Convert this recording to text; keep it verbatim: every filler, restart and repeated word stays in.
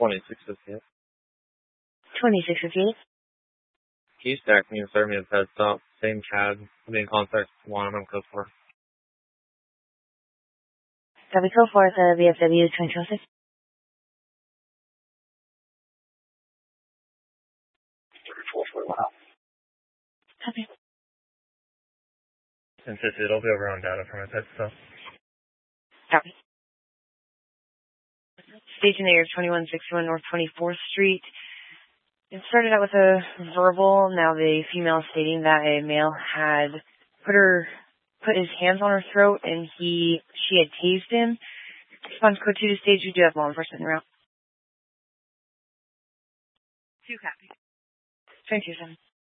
twenty-six fifty-eight. twenty-six fifty-eight. Key stack, can you serve me a pet stop? Same C A D. I'll be in contact with one. I'm code four. Copy code four, uh, V F W twenty twenty-six. Wow. Copy. And fifty, it'll be over on data for my pet stop. Copy. Station there, twenty-one sixty-one North twenty-fourth Street. It started out with a verbal. Now the female stating that a male had put her, put his hands on her throat and he, she had tased him. Response code two to stage. You do have law enforcement en route. Two copy. twenty-two seven.